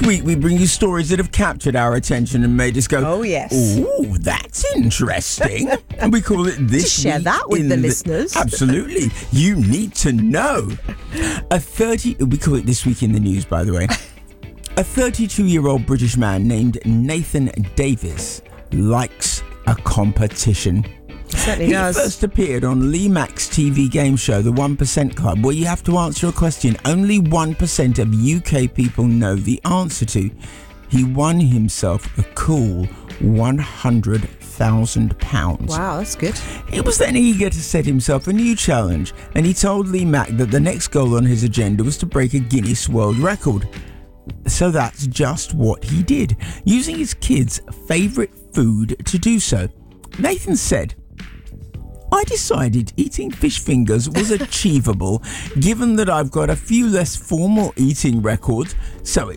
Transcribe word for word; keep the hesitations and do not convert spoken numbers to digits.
week we bring you stories that have captured our attention and made us go, oh yes, ooh, that's interesting. And we call it This to share Week that with in the listeners. Absolutely. You need to know. A thirty, we call it This Week in the News, by the way. A thirty-two-year-old British man named Nathan Davis likes a competition. Certainly he does. first appeared on Lee Mack's T V game show, The one percent Club, where you have to answer a question only one percent of U K people know the answer to. He won himself a cool one hundred thousand pounds. Wow, that's good. He was then eager to set himself a new challenge, and he told Lee Mack that the next goal on his agenda was to break a Guinness World Record. So that's just what he did, using his kids' favourite food to do so. Nathan said, I decided eating fish fingers was achievable given that I've got a few less formal eating records, so